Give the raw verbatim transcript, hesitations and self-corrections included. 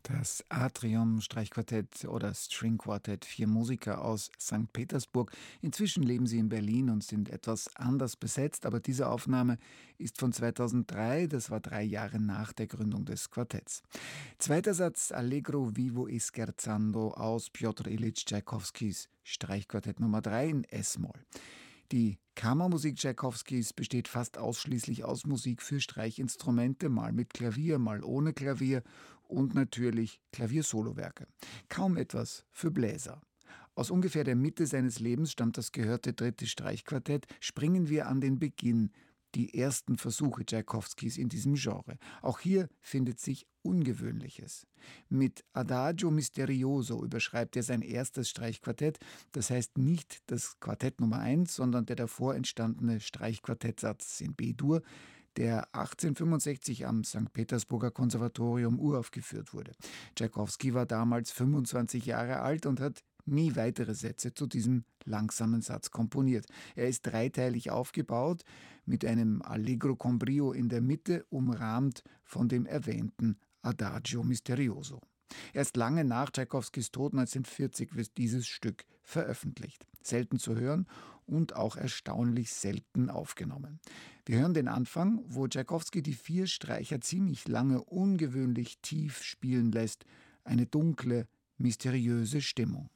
Das Atrium-Streichquartett oder String Quartet, vier Musiker aus Sankt Petersburg. Inzwischen leben sie in Berlin und sind etwas anders besetzt, aber diese Aufnahme ist von zweitausenddrei, das war drei Jahre nach der Gründung des Quartetts. Zweiter Satz, Allegro vivo e scherzando aus Pjotr Ilytsch Tschaikowskis Streichquartett Nummer drei in S-Moll. Die Kammermusik Tschaikowskis besteht fast ausschließlich aus Musik für Streichinstrumente, mal mit Klavier, mal ohne Klavier und natürlich Klaviersolowerke. Kaum etwas für Bläser. Aus ungefähr der Mitte seines Lebens stammt das gehörte dritte Streichquartett. Springen wir an den Beginn. Die ersten Versuche Tschaikowskis in diesem Genre. Auch hier findet sich Ungewöhnliches. Mit Adagio Misterioso überschreibt er sein erstes Streichquartett, das heißt nicht das Quartett Nummer eins, sondern der davor entstandene Streichquartettsatz in B-Dur, der achtzehnhundertfünfundsechzig am Sankt Petersburger Konservatorium uraufgeführt wurde. Tschaikowski war damals fünfundzwanzig Jahre alt und hat nie weitere Sätze zu diesem langsamen Satz komponiert. Er ist dreiteilig aufgebaut, mit einem Allegro con brio in der Mitte, umrahmt von dem erwähnten Adagio Misterioso. Erst lange nach Tschaikowskis Tod neunzehnhundertvierzig wird dieses Stück veröffentlicht. Selten zu hören und auch erstaunlich selten aufgenommen. Wir hören den Anfang, wo Tschaikowski die vier Streicher ziemlich lange ungewöhnlich tief spielen lässt. Eine dunkle, mysteriöse Stimmung.